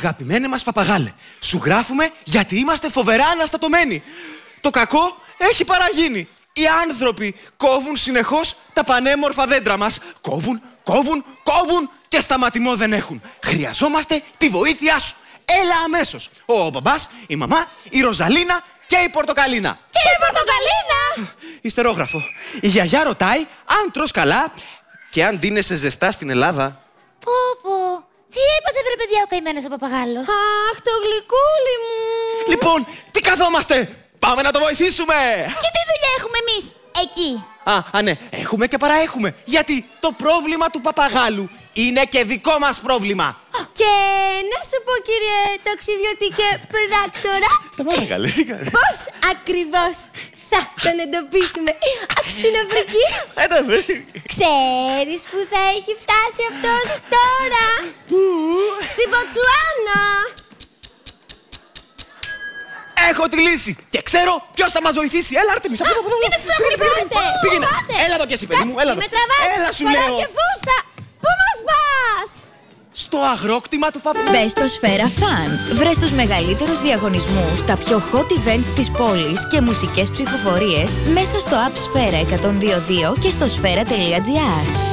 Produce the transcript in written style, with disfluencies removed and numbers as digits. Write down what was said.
Αγαπημένε μας παπαγάλε, σου γράφουμε γιατί είμαστε φοβερά αναστατωμένοι. Το κακό έχει παραγίνει. Οι άνθρωποι κόβουν συνεχώς τα πανέμορφα δέντρα μας. Κόβουν και σταματημό δεν έχουν. Χρειαζόμαστε τη βοήθειά σου. Έλα αμέσως. Ο μπαμπάς, η μαμά, η Ροζαλίνα και η Πορτοκαλίνα. Και η Πορτοκαλίνα! Ιστερόγραφο. Η γιαγιά ρωτάει αν τρως καλά και αν ντύνεσαι ζεστά στην Ελλάδα. Πω. Τι είπατε βρε παιδιά ο καημένος ο παπαγάλος? Αχ, το γλυκούλι μου! Λοιπόν, τι καθόμαστε! Πάμε να το βοηθήσουμε! Και τι δουλειά έχουμε εμείς εκεί? Ναι, έχουμε και παραέχουμε. Γιατί το πρόβλημα του παπαγάλου είναι και δικό μας πρόβλημα. Και να σου πω, κύριε ταξιδιωτικέ πράκτορα, Σταμάτα καλέ. πώς ακριβώς θα τον εντοπίσουμε? Αχ, στην Αφρική. Ξέρεις που θα έχει φτάσει αυτός τώρα? Πού? Στην Μποτσουάνα. Έχω τη λύση και ξέρω ποιος θα μας βοηθήσει. Έλα, Άρτεμις, από εδώ. Πήγαινε. Έλα εδώ κι εσύ, παιδί μου. Έλα εδώ. Με τραβάς, Έλα, σου φοράω λέω. και φούστα. Πού μας πας? Στο αγρόκτημα του παππού. Μπες στο Σφαίρα Fun. Βρες τους μεγαλύτερους διαγωνισμούς, τα πιο hot events της πόλης και μουσικές ψηφοφορίες μέσα στο app Σφαίρα 102.2 και στο σφαίρα.gr.